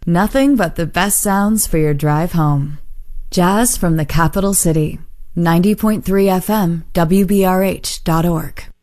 Nothing but the best sounds for your drive home. Jazz from the capital city. 90.3 FM, WBRH.org.